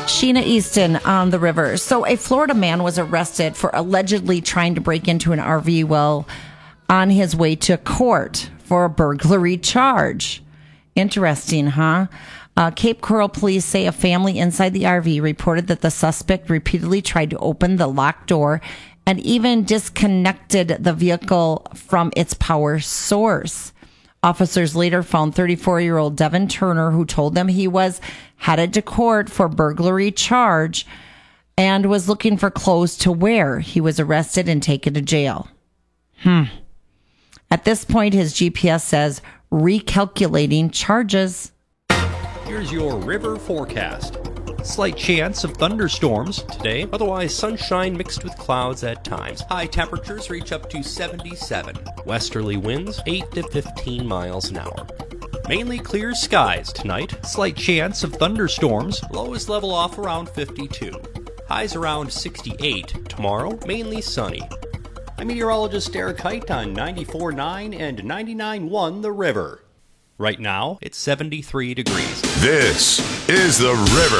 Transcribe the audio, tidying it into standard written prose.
Sheena Easton on the river. So a Florida man was arrested for allegedly trying to break into an RV while on his way to court for a burglary charge. Interesting, huh? Cape Coral police say a family inside the RV reported that the suspect repeatedly tried to open the locked door and even disconnected the vehicle from its power source. Officers later found 34-year-old Devin Turner, who told them he was headed to court for burglary charge and was looking for clothes to wear. He was arrested and taken to jail. At this point, his GPS says recalculating charges. Here's your river forecast. Slight chance of thunderstorms today, otherwise sunshine mixed with clouds at times. High temperatures reach up to 77. Westerly winds 8 to 15 miles an hour. Mainly clear skies tonight. Slight chance of thunderstorms. Lows level off around 52. Highs around 68. Tomorrow, mainly sunny. I'm meteorologist Derek Height on 94.9 and 99.1 The River. Right now, it's 73 degrees. This is The River.